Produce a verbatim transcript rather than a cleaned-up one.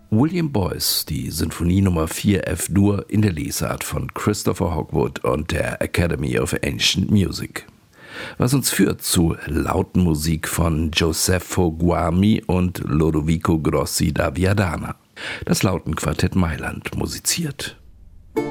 William Boyce, die Sinfonie Nummer vier F-Dur in der Lesart von Christopher Hogwood und der Academy of Ancient Music. Was uns führt zu lauten Musik von Joseph Guarmi und Lodovico Grossi da Viadana. Das Lautenquartett Mailand musiziert.